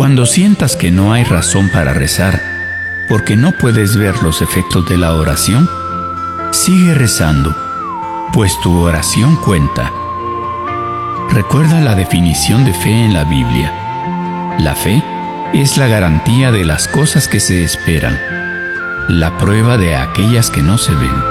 Cuando sientas que no hay razón para rezar, porque no puedes ver los efectos de la oración, sigue rezando, pues tu oración cuenta. Recuerda la definición de fe en la Biblia. La fe es la garantía de las cosas que se esperan, la prueba de aquellas que no se ven.